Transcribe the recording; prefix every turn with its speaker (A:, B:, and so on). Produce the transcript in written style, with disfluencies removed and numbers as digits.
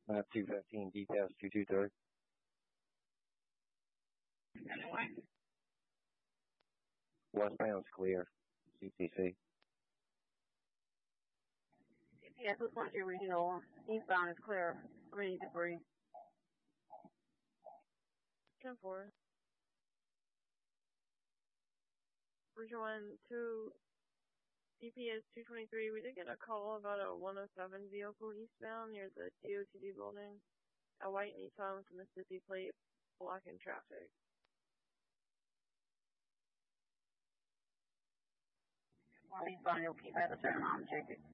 A: 215, details 223.
B: Anyway.
A: Westbound's clear. CTC.
B: CPS was Frontier Regional. Eastbound is clear. Ready to breathe.
C: 10-4. Regional 1, 2, CPS 223. We did get a call about a 107 vehicle eastbound near the DOTD building. A white Nissan with a Mississippi plate blocking traffic.
B: Eastbound, you'll keep at a certain object